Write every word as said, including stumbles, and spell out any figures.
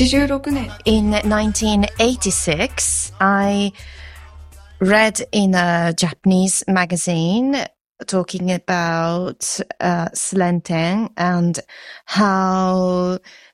In nineteen eighty-six, I read in a Japanese magazine talking about uh, slenten and how